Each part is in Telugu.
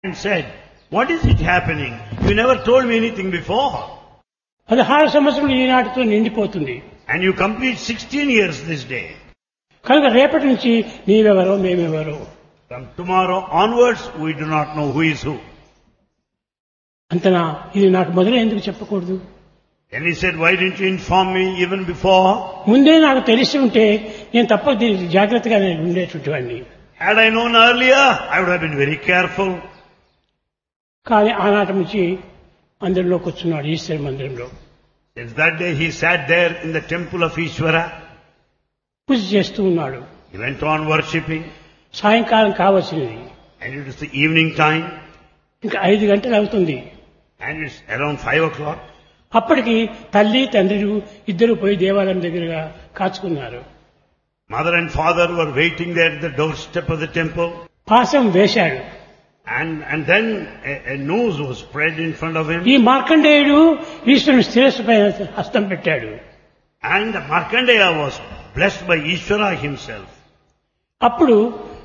and said, "What is it happening? You never told me anything before." 16 సంవత్సరాలు ఈనాటితో నిండిపోతుంది. And you complete 16 years this day. కనుక రేపటి నుంచి నీవెవరో మేమెవరో. From tomorrow onwards, we do not know who is who. అంతనా ఇది నాకు మొదలే ఎందుకు చెప్పకూడదు? And he said, "Why didn't you inform me even before?" ముందే నాకు తెలిసి ఉంటే నేను తప్పక దీనికి జాగ్రత్తగా నేను ఉండేటువంటి వాడిని. Had I known earlier, I would have been very careful. కానీ ఆనాటి నుంచి మందిరంలోకి వచ్చున్నాడు, ఈశ్వర మందిరంలో. Since that day, he sat there in the temple of Ishvara. పూజ చేస్తూ ఉన్నాడు. He went on worshipping. సాయంకాలం కావలసినది. And it is the evening time. ఇంకా 5 గంటలు అవుతుంది. And it's around 5 o'clock. అప్పటికి తల్లి తండ్రులు ఇద్దరు పోయి దేవాలయం దగ్గరగా కాచుకున్నారు. Mother and father were waiting there at the doorstep of the temple. పాశం వేశాడు. And then a noose was spread in front of him. ఈ మార్కండేయుడు ఈశ్వరుని శిరస్సు పైన హస్తం పెట్టాడు. And Markandeya was blessed by Ishvara himself. అప్పుడు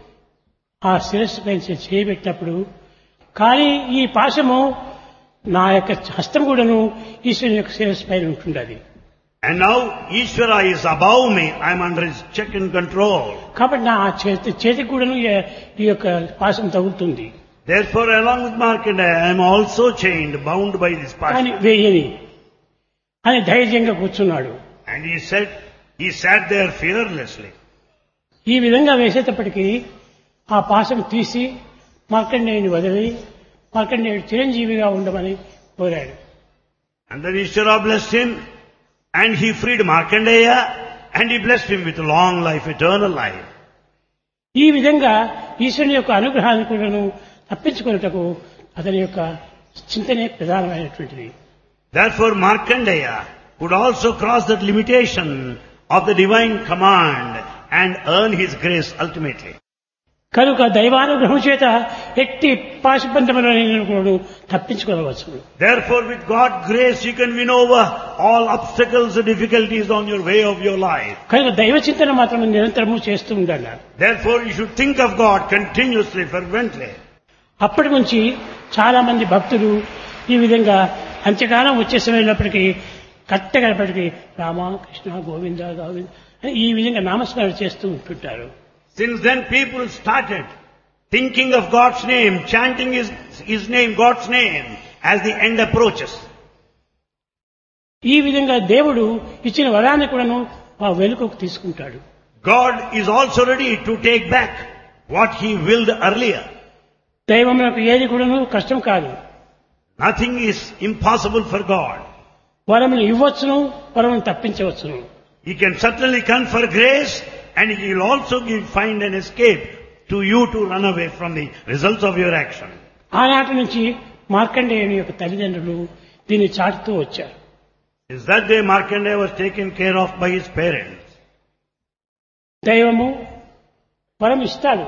ఆ శిరస్సు పైన చేయబెట్టినప్పుడు కానీ ఈ పాశము నా యొక్క హస్తం కూడాను ఈశ్వరుని యొక్క శిరస్సు పైన ఉంటుండది. And now Ishvara is above me. I am under his check and control. కాబట్టి నా చేతికి కూడాను ఈ యొక్క పాశం తగులుతుంది. Therefore, along with Markandeya, I am also chained, bound by this కానీ passion. వేయని అని ధైర్యంగా కూర్చున్నాడు. And he sat there fearlessly. ఈ విధంగా వేసేటప్పటికీ ఆ పాశం తీసి మార్కండేయుని వదిలి మార్కండేయుడు చిరంజీవిగా ఉండమని కోరాడు. And then Ishvara blessed him, and he freed Markandeya, and he blessed him with long life, eternal life. ఈ విధంగా ఈశ్వరుని యొక్క అనుగ్రహాన్ని కూడాను తప్పించుకున్నటకు అతని యొక్క చింతనే ప్రధానమైనటువంటిది. Therefore, Markandeya could also cross that limitation of the divine command and earn his grace ultimately. కనుక దైవానుగ్రహం చేత ఎట్టి పాశబంధములను కూడా తప్పించుకోవచ్చు. Therefore, with God's grace, you can win over all obstacles and difficulties on your way of your life. కనుక దైవ చింతన మాత్రం నిరంతరము చేస్తూ ఉండాలి. Therefore, you should think of God continuously, fervently. అప్పటి నుంచి చాలా మంది భక్తులు ఈ విధంగా అంత్యకాలం వచ్చే సమయంలోప్పటికీ కట్టగలప్పటికీ రామ కృష్ణ గోవింద గోవింద అని ఈ విధంగా నామస్మరణ చేస్తూ ఉంటుంటారు. Since then, people started thinking of God's name, chanting his name, God's name, as the end approaches. ఈ విధంగా దేవుడు ఇచ్చిన వరాన్ని కూడాను ఆ వెనుకకు తీసుకుంటాడు. God is also ready to take back what he willed earlier. దైవమునకు ఏది కూడాను కష్టం కాదు. Nothing is impossible for God. వరమును ఇవ్వచ్చును, వరమును తప్పించవచ్చును. He can certainly confer grace, and he will also find an escape to you to run away from the results of your action. ఆనాటి నుంచి మార్కండేయుని యొక్క తల్లిదండ్రులు దీన్ని చాటుతూ వచ్చారు. Since that day, Markandeya was taken care of by his parents. దైవము వరం ఇస్తాడు,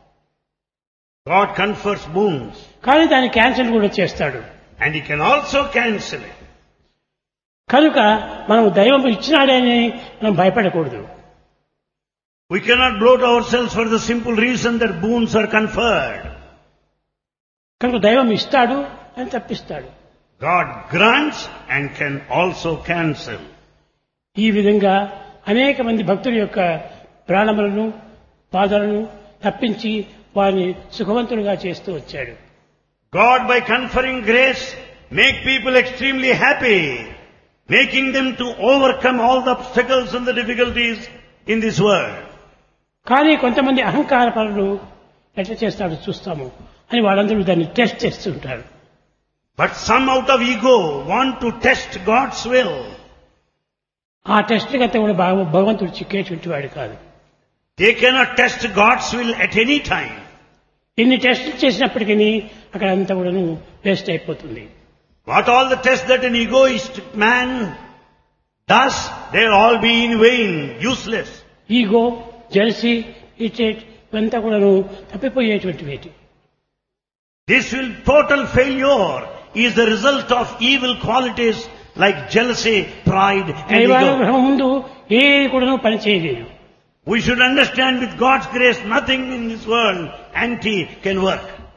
God confers boons, కానీ దాన్ని క్యాన్సిల్ కూడా చేస్తాడు. and he can also cancel it. కనుక మనం దైవం ఇచ్చినాడని మనం భయపడకూడదు. We cannot bloat ourselves for the simple reason that boons are conferred. కనుక దైవం ఇస్తాడు అని తప్పిస్తాడు. God grants and can also cancel. ఈ విధంగా అనేక మంది భక్తుల యొక్క ప్రాణములను బాధలను తప్పించి వారిని సుఖవంతులుగా చేస్తూ వచ్చాడు. God, by conferring grace, make people extremely happy, making them to overcome all the obstacles and the difficulties in this world. కానీ కొంతమంది అహంకార పరులు ఎట్లా చేస్తాడో చూస్తాము అని వాళ్ళందరూ దాన్ని టెస్ట్ చేస్తుంటారు. But some out of ego want to test God's will. ఆ టెస్ట్ కంటే కూడా భగవంతుడు చిక్కేటువంటి వాడు కాదు. They cannot test God's will at any time. ఇన్ని టెస్టులు చేసినప్పటికీ అక్కడ అంతా కూడా వేస్ట్ అయిపోతుంది. What all the tests that an egoistic man does, they'll all be in vain, useless. Ego, jealousy, irritate ఇవంతా కూడా తప్పిపోయేటువంటివి. This will total failure is the result of evil qualities like jealousy, pride and ego. దైవానుగ్రహం ముందు ఏది కూడా పని చేయలేదు. We should understand with God's grace nothing in this world anti can work.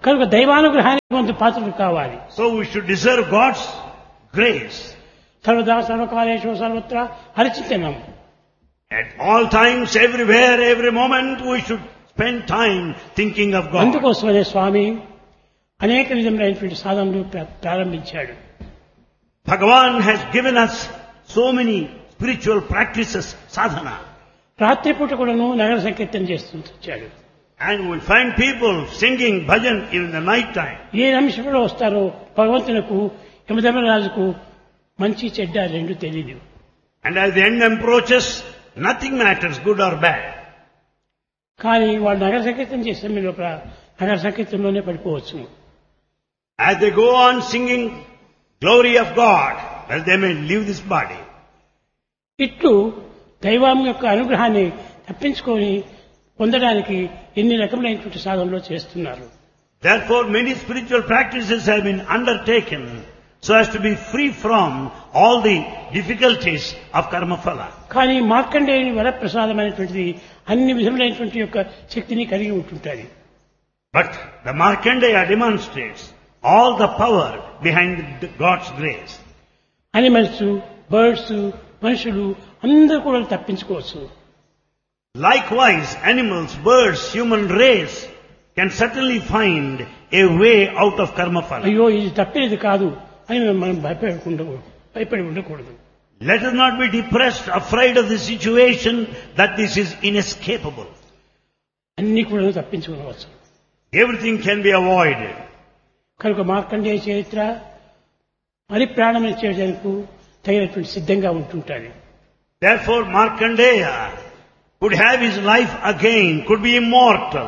కనుక దైవానుగ్రహానికి కొంత పాత్రలు కావాలి. So we should deserve God's grace. సర్వదా సర్వకాలేషు సర్వత్రా హరిచింతనం. At all times, everywhere, every moment, we should spend time thinking of God. అందుకోసమనే స్వామి అనేక విధములైనటువంటి సాధనలు ప్రారంభించాడు. Bhagavan has given us so many spiritual practices, sadhana. రాత్రిపూట కూడాను నగర సంకీర్తన చేస్తూ వచ్చాడు. And we'll find people singing bhajan even in the night time. ఏ నిమిషంలో వస్తారో భగవంతునకు యమధర్మరాజుకు మంచి చెడ్డ రెండు తెలియదు. And as the end approaches, nothing matters, good or bad. కానీ వాళ్ళు నగర సంకీర్తన చేసే లోపల నగర సంకీర్తనలోనే పడిపోవచ్చు. As they go on singing glory of God, well, they may leave this body. ఇట్లు దైవం యొక్క అనుగ్రహాన్ని తప్పించుకొని పొందడానికి ఎన్ని రకములైనటువంటి సాధనలు చేస్తున్నారు. Therefore, many spiritual practices have been undertaken so as to be free from all the difficulties of karma phala. కానీ మార్కండేయుని వరప్రసాదమైనటువంటిది అన్ని విధములైనటువంటి యొక్క శక్తిని కలిగి ఉంటుంటుంది. But the Markandeya demonstrates all the power behind God's grace. Animals, birds, మనుషులు అందరూ కూడా తప్పించుకోవచ్చు. Likewise, animals, birds, human race can certainly find a way out of karma phala. అయ్యో ఇది తప్పేది కాదు అని మనం భయపడి ఉండకూడదు. Let us not be depressed, afraid of the situation that this is inescapable. అన్ని కూడా తప్పించుకోవచ్చు. Everything can be avoided. కనుక మార్కండేయ చరిత్ర మరి ప్రాణం ఇచ్చేందుకు తగినటువంటి సిద్ధంగా ఉంటుంటాడు. Therefore, Markandeya could have his life again, could be immortal.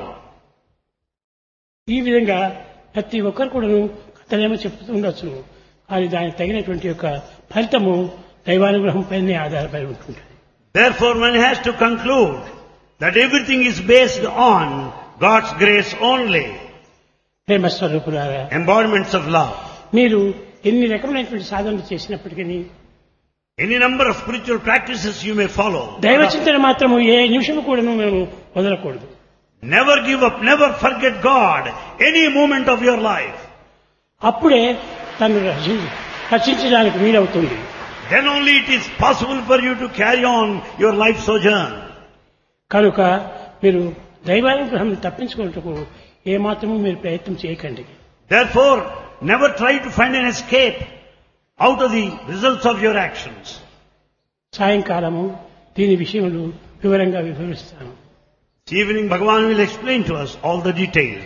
ఈ విధంగా ప్రతి ఒక్కరు కూడా కథలేమో చెప్తూ ఉండొచ్చు. కానీ దానికి తగినటువంటి యొక్క ఫలితము దైవానుగ్రహం పైనే ఆధారపడి ఉంటుంది. Therefore, one has to conclude that everything is based on God's grace only. ప్రేమ స్వరూపులారా, Embodiments of love. మీరు ఎన్ని రకమైనటువంటి సాధనలు చేసినప్పటికీ Any number of spiritual practices you may follow. దైవ చింతన మాత్రము ఏ నిమిషం కూడా మేము వదలకూడదు. Never give up, never forget God any moment of your life. అప్పుడే తను రచించడానికి వీలవుతుంది. Then only it is possible for you to carry on your life sojourn. కనుక మీరు దైవానుగ్రహం తప్పించుకున్నట్టుకు ఏమాత్రము మీరు ప్రయత్నం చేయకండి. Therefore, never try to find an escape out of the results of your actions. సాయంకాలము దీని విషయములు వివరంగా వివరిస్తాను. This evening, Bhagavan will explain to us all the details.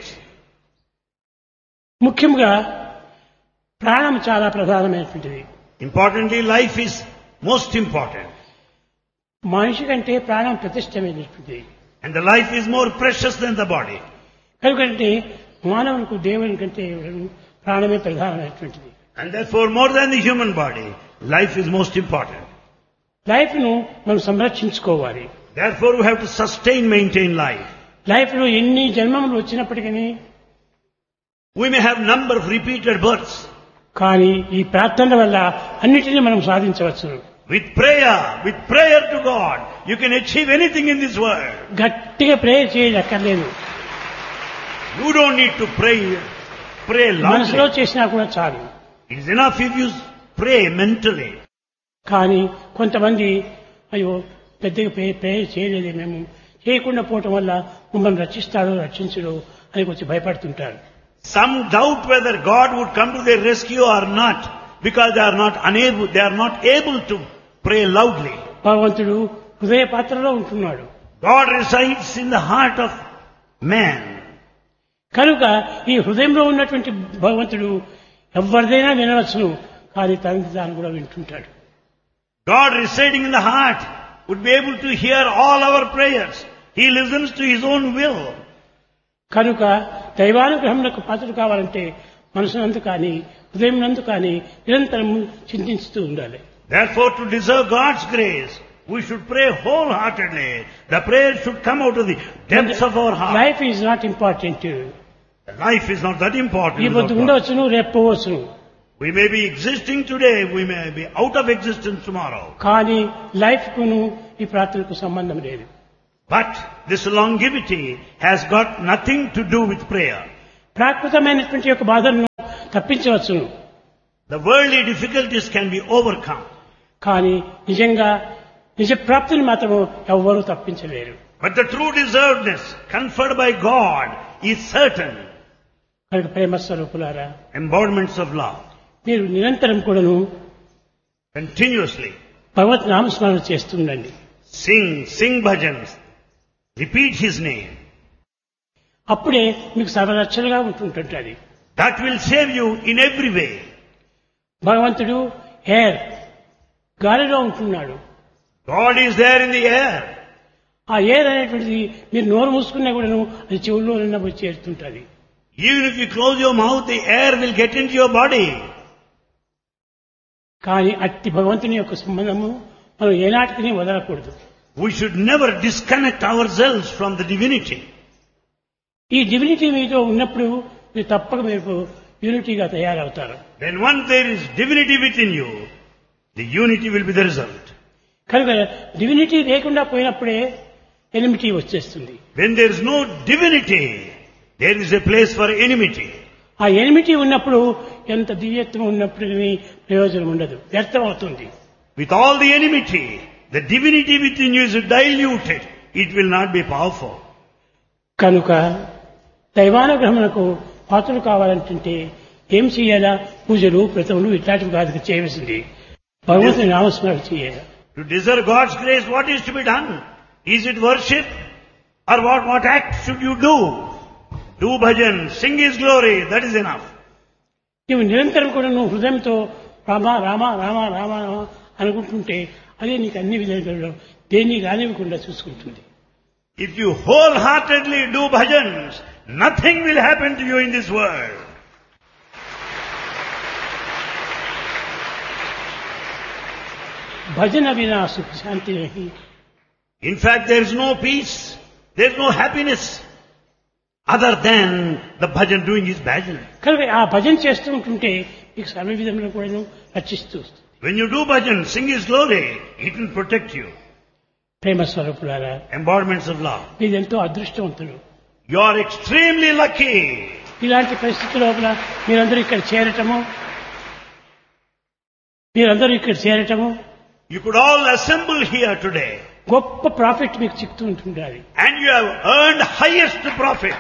ముఖ్యంగా ప్రాణం చాలా ప్రధానమైనటువంటిది. Importantly, life is most important. మనిషి కంటే ప్రాణం ప్రతిష్టమైనటువంటిది. And the life is more precious than the body. ఎందుకంటే మానవునికి దేవుని కంటే ప్రాణమే ప్రధానమైనటువంటిది. And therefore, more than the human body, life is most important. Life ను మనం సంరక్షించుకోవాలి. Therefore, we have to sustain, maintain life. Life లో ఎన్ని జన్మములు వచ్చినప్పటికీ We may have number of repeated births. కానీ ఈ ప్రార్థన వల్ల అన్నిటినీ మనం సాధించవచ్చు. With prayer to God, you can achieve anything in this world. గట్టిగా ప్రేయర్ చేయక్కర్లేదు. You don't need to pray మనసులో loudly. చేసినా కూడా చాలు. It is enough if you pray mentally. కానీ కొంతమంది అయ్యో పెద్దగా ప్రేయర్ చేయలేదే, మేము చేయకుండా పోవటం వల్ల మమ్మల్ని రక్షిస్తాడో రక్షించడో అని కొంచెం భయపడుతుంటారు. Some doubt whether God would come to their rescue or not, because they are not able to pray loudly. భగవంతుడు హృదయ పాత్రలో ఉంటున్నాడు. God resides in the heart of man. కనుక ఈ హృదయంలో ఉన్నటువంటి భగవంతుడు ఎవరిదైనా వినవచ్చును, కానీ తనది తాను కూడా వింటుంటాడు. God residing in the heart would be able to hear all our prayers. He listens to His own will. కనుక దైవానుగ్రహంలో పాత్రలు కావాలంటే మనసునందు కానీ హృదయం నందు కానీ నిరంతరం చింతిస్తూ ఉండాలి. Therefore, to deserve God's grace, we should pray wholeheartedly. The prayer should come out of the depths of our heart. Life is not important. Life is not that important. ఈ పొద్దు ఉండవచ్చును, రేపు పోవచ్చును. We may be existing today, we may be out of existence tomorrow. కానీ లైఫ్ కును ఈ ప్రార్థనకు సంబంధం లేదు. But this longevity has got nothing to do with prayer. ప్రాకృతమైనటువంటి యొక్క బాధలను తప్పించవచ్చును. The worldly difficulties can be overcome. కానీ నిజంగా నిజ ప్రాప్తిని మాత్రము ఎవ్వరూ తప్పించలేరు. But the true deservedness conferred by God is certain. కనుక ప్రేమ స్వరూపులారా, Embodiments of love. మీరు నిరంతరం కూడాను Continuously భగవత్ నామస్మరణ చేస్తుండండి. sing bhajans. Repeat His name. అప్పుడే మీకు సర్వరక్షలుగా ఉంటుంటుంది. That will save you in every way. భగవంతుడు ఎయిర్ గాలిలో ఉంటున్నాడు. God is there in the air. ఆ ఎయిర్ అనేటువంటిది మీరు నోరు మూసుకున్నా కూడాను అది చెవుల్లో నిన్న పోయి చేరుతుంటుంది. Even if you close your mouth, the air will get into your body. కానీ అట్టి భగవంతుని యొక్క సంబంధము మనం ఏనాటికి వదలకూడదు. We should never disconnect ourselves from the divinity. ఈ డివినిటీ మీతో ఉన్నప్పుడు మీరు తప్పక మీరు యూనిటీగా తయారవుతారు. Then once there is divinity within you, the unity will be the result. కనుక డివినిటీ లేకుండా పోయినప్పుడే ఎనిమిటీ వచ్చేస్తుంది. When there is no divinity, there is a place for enmity. ఆ ఎనిమిటీ ఉన్నప్పుడు ఎంత దివ్యత్వం ఉన్నప్పుడు ప్రయోజనం ఉండదు, వ్యర్థం అవుతుంది. With all the enmity, the divinity within you is diluted. It will not be powerful. కనుక దైవానుగ్రహమునకు పాత్రలు కావాలంటే ఏం చేయాలా? పూజలు, వ్రతములు ఇట్లాంటివి కాదు చేయవలసింది. భగవంతుని నామస్మరణ చేయాలి. To deserve God's grace, what is to be done? Is it worship? Or what act should you do? Do bhajan, sing His glory, that is enough. నువ్వు నిరంతరం కూడా నువ్వు హృదయంతో రామ రామ రామ రామ రామ అనుకుంటుంటే అదే నీకు అన్ని విధాలుగా దేన్ని కానివ్వకుండా చూసుకుంటుంది. If you wholeheartedly do bhajans, nothing will happen to you in this world. భజన వినా సుఖ శాంతి నహి. In fact, there is no peace, there is no happiness other than the bhajan, doing his bhajan. కనుక ఆ భజన చేస్తూ ఉంటుంటే మీకు సర్వ విధంగా కూడా రక్షిస్తూ. When you do bhajan, sing His glory, it will protect you. ప్రేమ స్వరూపులారా, Embodiments of love. మీరెంతో అదృష్టవంతులు. You are extremely lucky. ఇలాంటి పరిస్థితి లోపల మీరందరూ ఇక్కడ చేరటము You could all assemble here today. గొప్ప ప్రాఫిట్ మీకు చిక్తూ ఉంటుండాలి. And you have earned highest profit.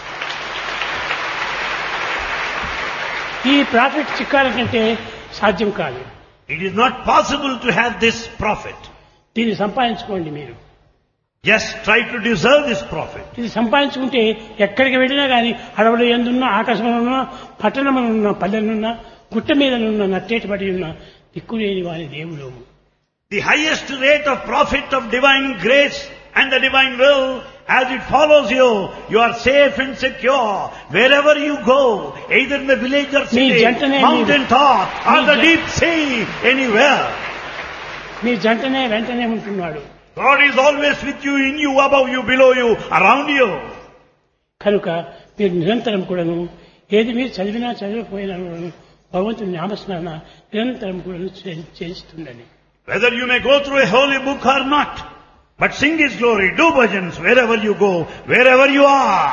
ఈ ప్రాఫిట్ చిక్కాలంటే సాధ్యం కాదు. It is not possible to have this profit. దీన్ని సంపాదించుకోండి. మీరు Just try to deserve this profit. ఇది సంపాదించుకుంటే ఎక్కడికి వెళ్ళినా కానీ అడవులు ఎందున్నా, ఆకాశంలో ఉన్నా, పట్టణంలో పల్లెలున్నా, గుట్ట మీదనున్న నట్టేటి పడి ఉన్న దిక్కులేని వారి దేవుడు. The highest rate of profit of divine grace and the divine will, as it follows you, you are safe and secure wherever you go, either in the village or city, mountain top or the deep sea, anywhere. మీ జంటనే వెంటనే ఉంటున్నాడు. God is always with you, in you, above you, below you, around you. కనుక మీరు నిరంతరం కూడాను ఏది మీరు చదివినా చదివిపోయినా భగవంతుని నామస్మరణ నిరంతరం కూడా చేస్తుండండి. Whether you may go through a holy book or not, but sing His glory, do bhajans wherever you go, wherever you are.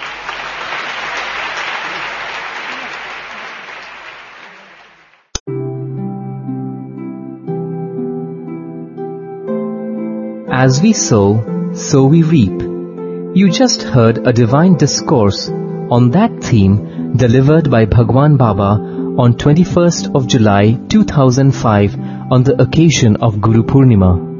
As we sow, so we reap. You just heard a divine discourse on that theme delivered by Bhagwan Baba on 21st of July 2005 on the occasion of Guru Purnima.